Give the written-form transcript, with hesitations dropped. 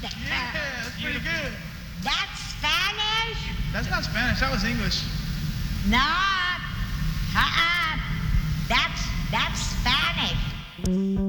Yeah, that's pretty good. That's Spanish? That's not Spanish. That was English. No. That's Spanish.